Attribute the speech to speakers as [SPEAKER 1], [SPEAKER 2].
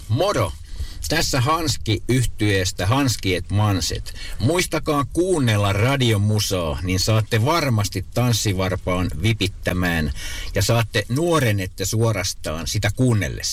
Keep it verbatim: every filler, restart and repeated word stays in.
[SPEAKER 1] Moro! Tässä Hanski-yhtyeestä Hanski et Manset. Muistakaa kuunnella radiomusaa, niin saatte varmasti tanssivarpaan vipittämään ja saatte nuorenette suorastaan sitä kuunnellessa.